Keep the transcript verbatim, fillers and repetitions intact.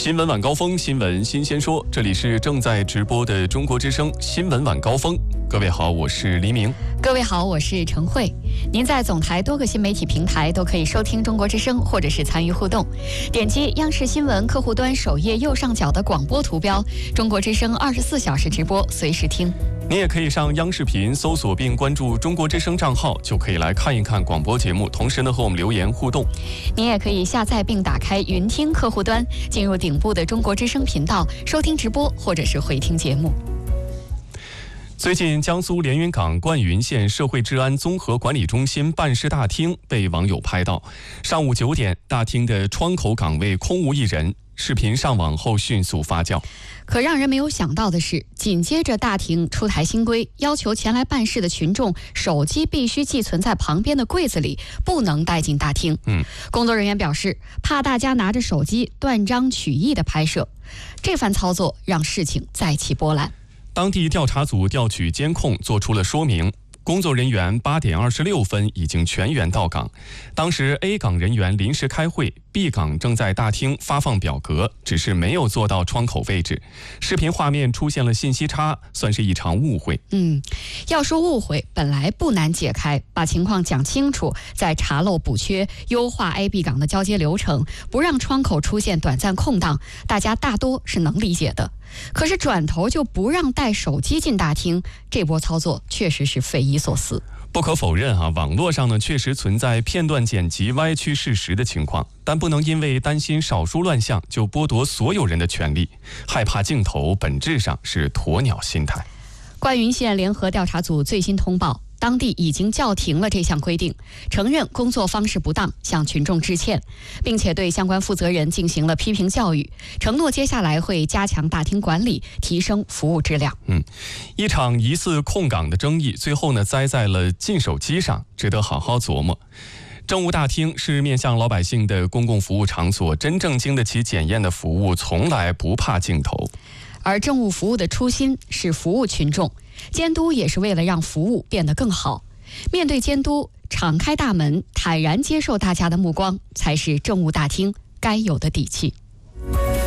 新闻晚高峰，新闻新鲜说，这里是正在直播的中国之声新闻晚高峰。各位好，我是黎明。 各位好，我是陈慧。您在总台多个新媒体平台都可以收听中国之声，或者是参与互动。点击央视新闻客户端首页右上角的广播图标，中国之声二十四小时直播，随时听。 你也可以上央视频搜索并关注中国之声账号，就可以来看一看广播节目，同时呢和我们留言互动。 你也可以下载并打开云听客户端，进入顶部的中国之声频道，收听直播或者是回听节目。 最近，江苏连云港灌云县社会治安综合管理中心办事大厅被网友拍到，上午九点，大厅的窗口岗位空无一人。视频上网后迅速发酵。 可让人没有想到的是，紧接着大厅出台新规，要求前来办事的群众手机必须寄存在旁边的柜子里，不能带进大厅。 嗯， 工作人员表示，怕大家拿着手机断章取义的拍摄。这番操作让事情再起波澜。 当地调查组调取监控，做出了说明。工作人员八点二十六分已经全员到岗，当时 A 岗人员临时开会 ，B 岗正在大厅发放表格，只是没有做到窗口位置。视频画面出现了信息差，算是一场误会。 嗯，要说误会本来不难解开，把情况讲清楚，再查漏补缺，优化 A、B 岗的交接流程，不让窗口出现短暂空档，大家大多是能理解的。可是转头就不让带手机进大厅，这波操作确实是匪夷所思。 不可否认啊，网络上呢确实存在片段剪辑歪曲事实的情况，但不能因为担心少数乱象就剥夺所有人的权利。害怕镜头本质上是鸵鸟心态。 灌云县联合调查组最新通报，当地已经叫停了这项规定，承认工作方式不当，向群众致歉，并且对相关负责人进行了批评教育，承诺接下来会加强大厅管理，提升服务质量。 嗯，一场疑似空岗的争议，最后呢栽在了禁手机上，值得好好琢磨。政务大厅是面向老百姓的公共服务场所，真正经得起检验的服务，从来不怕镜头。 而政务服务的初心是服务群众，监督也是为了让服务变得更好。面对监督，敞开大门，坦然接受大家的目光，才是政务大厅该有的底气。